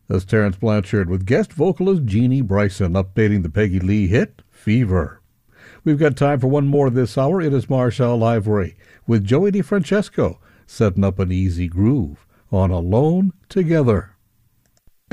That's Terrence Blanchard with guest vocalist Jeannie Bryson updating the Peggy Lee hit, Fever. We've got time for one more this hour. It is Marshall Ivory with Joey DeFrancesco setting up an easy groove on Alone Together.